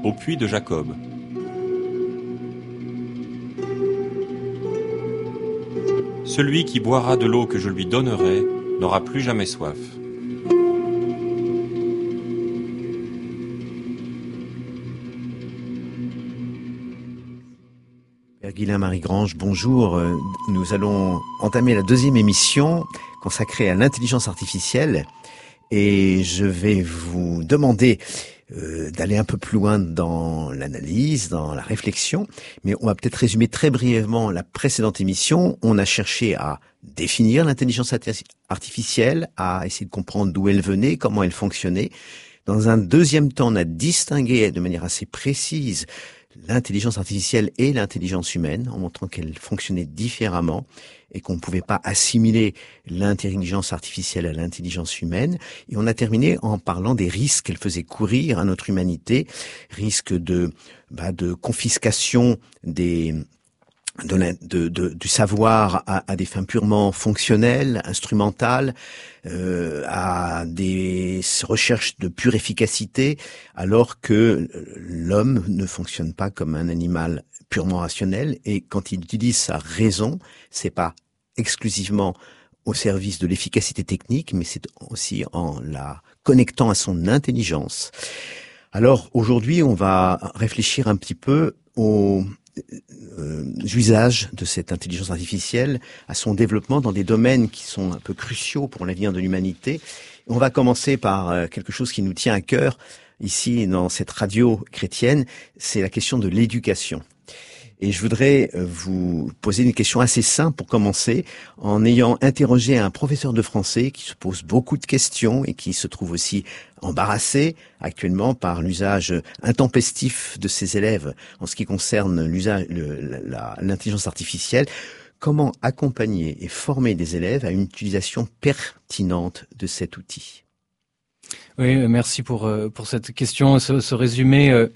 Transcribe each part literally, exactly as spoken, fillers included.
au puits de Jacob. Celui qui boira de l'eau que je lui donnerai n'aura plus jamais soif. Père Guilain-Marie Grange, bonjour. Nous allons entamer la deuxième émission consacrée à l'intelligence artificielle et je vais vous demander euh, d'aller un peu plus loin dans l'analyse, dans la réflexion, mais on va peut-être résumer très brièvement la précédente émission. On a cherché à définir l'intelligence artificielle, à essayer de comprendre d'où elle venait, comment elle fonctionnait. Dans un deuxième temps, on a distingué de manière assez précise l'intelligence artificielle et l'intelligence humaine, en montrant qu'elles fonctionnaient différemment et qu'on ne pouvait pas assimiler l'intelligence artificielle à l'intelligence humaine. Et on a terminé en parlant des risques qu'elle faisait courir à notre humanité, risques de, bah, de confiscation des De, de, de, du savoir à, à des fins purement fonctionnelles, instrumentales, euh, à des recherches de pure efficacité, alors que l'homme ne fonctionne pas comme un animal purement rationnel. Et quand il utilise sa raison, c'est pas exclusivement au service de l'efficacité technique, mais c'est aussi en la connectant à son intelligence. Alors aujourd'hui, on va réfléchir un petit peu au Euh, usage de cette intelligence artificielle, à son développement dans des domaines qui sont un peu cruciaux pour l'avenir de l'humanité. On va commencer par euh, quelque chose qui nous tient à cœur ici dans cette radio chrétienne, c'est la question de l'éducation. Et je voudrais vous poser une question assez simple pour commencer, en ayant interrogé un professeur de français qui se pose beaucoup de questions et qui se trouve aussi embarrassé actuellement par l'usage intempestif de ses élèves en ce qui concerne l'usage, le, la, l'intelligence artificielle. Comment accompagner et former des élèves à une utilisation pertinente de cet outil? Oui, merci pour pour cette question, ce, ce résumé. Euh...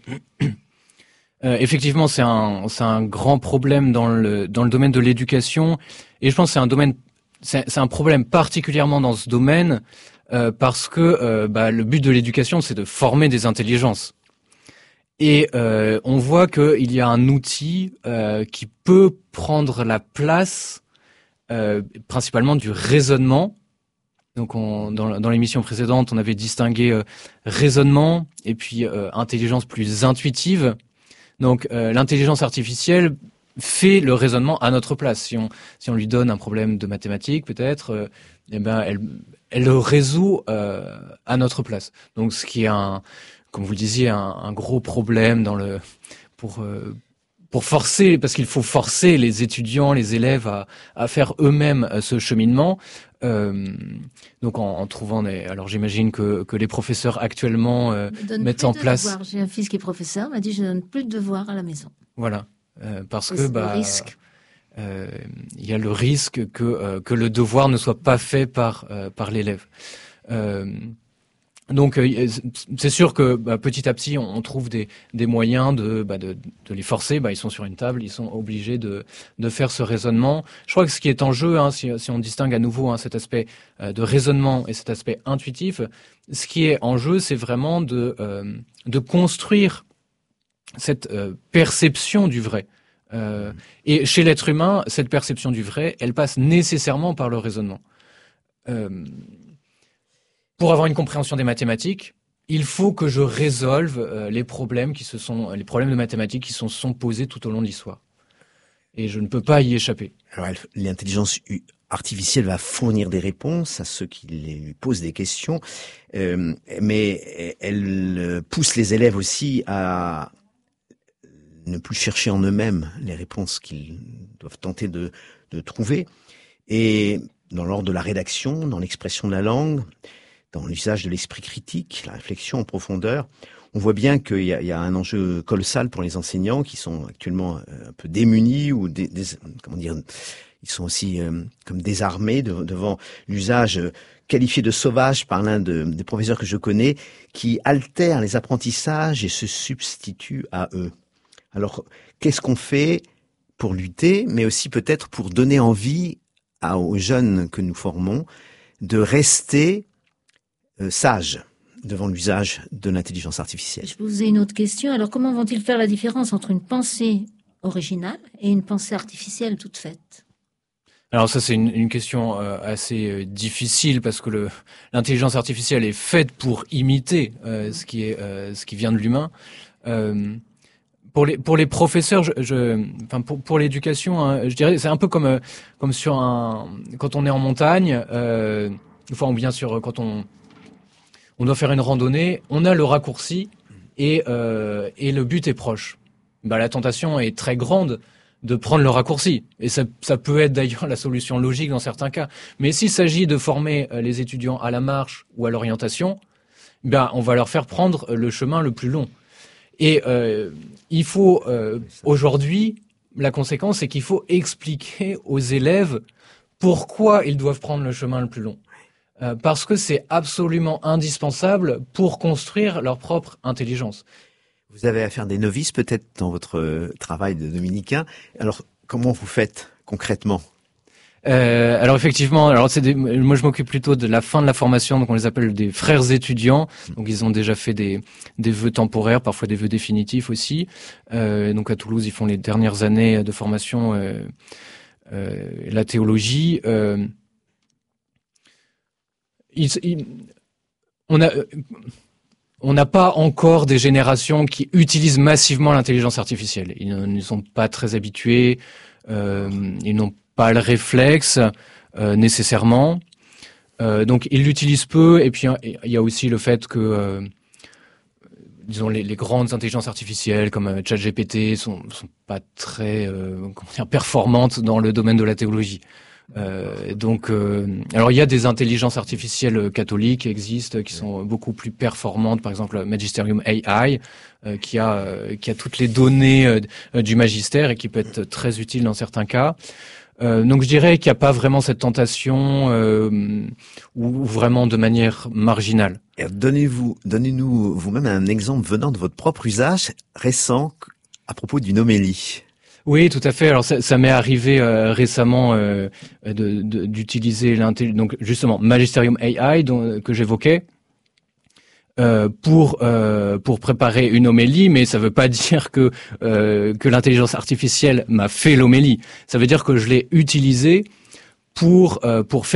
Euh, effectivement, c'est un c'est un grand problème dans le dans le domaine de l'éducation, et je pense que c'est un domaine c'est, c'est un problème particulièrement dans ce domaine euh, parce que euh, bah, le but de l'éducation, c'est de former des intelligences, et euh, on voit qu'il y a un outil euh, qui peut prendre la place euh, principalement du raisonnement. Donc, on, dans, dans l'émission précédente, on avait distingué euh, raisonnement et puis euh, intelligence plus intuitive. Donc euh, l'intelligence artificielle fait le raisonnement à notre place. Si on si on lui donne un problème de mathématiques, peut-être, euh, eh ben elle elle le résout euh, à notre place. Donc ce qui est un, comme vous le disiez, un, un gros problème dans le pour euh, pour forcer, parce qu'il faut forcer les étudiants, les élèves à à faire eux-mêmes ce cheminement. Euh, donc en, en trouvant des, alors j'imagine que que les professeurs actuellement euh, mettent en place. Devoirs. J'ai un fils qui est professeur, m'a dit je donne plus de devoirs à la maison. Voilà, euh, parce c'est que bah le risque. Euh, il y a le risque que euh, que le devoir ne soit pas fait par euh, par l'élève. Euh, Donc euh, c'est sûr que bah, petit à petit on, on trouve des des moyens de bah, de de les forcer. Bah, ils sont sur une table, ils sont obligés de de faire ce raisonnement. Je crois que ce qui est en jeu, hein, si si on distingue à nouveau hein, cet aspect euh, de raisonnement et cet aspect intuitif, ce qui est en jeu, c'est vraiment de euh, de construire cette euh, perception du vrai. Euh, et chez l'être humain, cette perception du vrai, elle passe nécessairement par le raisonnement. Euh, Pour avoir une compréhension des mathématiques, il faut que je résolve euh, les problèmes qui se sont, les problèmes de mathématiques qui se sont posés tout au long de l'histoire. Et je ne peux pas y échapper. Alors, elle, l'intelligence artificielle va fournir des réponses à ceux qui lui posent des questions, euh, mais elle pousse les élèves aussi à ne plus chercher en eux-mêmes les réponses qu'ils doivent tenter de, de trouver. Et dans l'ordre de la rédaction, dans l'expression de la langue, dans l'usage de l'esprit critique, la réflexion en profondeur, on voit bien qu'il y a, il y a un enjeu colossal pour les enseignants qui sont actuellement un peu démunis ou des, des, comment dire, ils sont aussi euh, comme désarmés de, devant l'usage qualifié de sauvage par l'un de, des professeurs que je connais qui altère les apprentissages et se substitue à eux. Alors, qu'est-ce qu'on fait pour lutter, mais aussi peut-être pour donner envie à, aux jeunes que nous formons de rester Euh, sages, devant l'usage de l'intelligence artificielle. Je vous poser une autre question. Alors, comment vont-ils faire la différence entre une pensée originale et une pensée artificielle toute faite? Alors ça, c'est une, une question euh, assez euh, difficile parce que le, l'intelligence artificielle est faite pour imiter euh, ce qui est euh, ce qui vient de l'humain. Euh, pour les pour les professeurs, je, je enfin pour pour l'éducation, hein, je dirais c'est un peu comme euh, comme sur un quand on est en montagne, euh, enfin bien sûr quand on on doit faire une randonnée, on a le raccourci et euh, et le but est proche. Bah la tentation est très grande de prendre le raccourci. Et ça, ça peut être d'ailleurs la solution logique dans certains cas. Mais s'il s'agit de former les étudiants à la marche ou à l'orientation, ben, on va leur faire prendre le chemin le plus long. Et euh, il faut, euh, aujourd'hui, la conséquence, c'est qu'il faut expliquer aux élèves pourquoi ils doivent prendre le chemin le plus long. Euh, parce que c'est absolument indispensable pour construire leur propre intelligence. Vous avez affaire des novices peut-être dans votre travail de dominicain. Alors, comment vous faites concrètement? euh, Alors effectivement, alors c'est des, moi je m'occupe plutôt de la fin de la formation, donc on les appelle des frères étudiants. Donc ils ont déjà fait des, des vœux temporaires, parfois des vœux définitifs aussi. Euh, donc à Toulouse, ils font les dernières années de formation, euh, euh, la théologie. Euh, ils, ils, on a... On n'a pas encore des générations qui utilisent massivement l'intelligence artificielle. Ils ne sont pas très habitués, euh, ils n'ont pas le réflexe euh, nécessairement. Euh, donc ils l'utilisent peu. Et puis il y a aussi le fait que, euh, disons, les, les grandes intelligences artificielles comme euh, ChatGPT sont, sont pas très euh, comment dire, performantes dans le domaine de la théologie. Euh, donc, euh, alors il y a des intelligences artificielles catholiques qui existent, qui sont beaucoup plus performantes. Par exemple, Magisterium A I, euh, qui a euh, qui a toutes les données euh, du magistère et qui peut être très utile dans certains cas. Euh, donc, je dirais qu'il n'y a pas vraiment cette tentation, euh, ou vraiment de manière marginale. Donnez-vous, donnez-nous vous-même un exemple venant de votre propre usage récent à propos d'une homélie. Oui, tout à fait. Alors ça, ça m'est arrivé euh, récemment euh, de, de, d'utiliser l'intelligence, donc justement Magisterium A I dont, que j'évoquais euh, pour euh, pour préparer une homélie, mais ça veut pas dire que euh, que l'intelligence artificielle m'a fait l'homélie. Ça veut dire que je l'ai utilisée pour euh, pour faire